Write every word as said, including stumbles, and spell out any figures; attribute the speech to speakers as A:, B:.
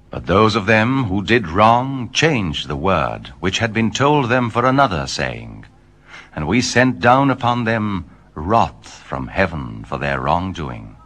A: But those of them who did wrong changed the word which had been told them for another, saying, And we sent down upon them wrath from heaven for their wrongdoing.